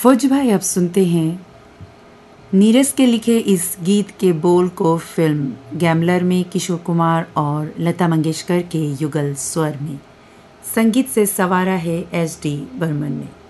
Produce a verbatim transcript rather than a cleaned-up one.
फौज भाई, अब सुनते हैं नीरज के लिखे इस गीत के बोल को फिल्म गैम्बलर में किशोर कुमार और लता मंगेशकर के युगल स्वर में। संगीत से सवारा है एस डी बर्मन ने।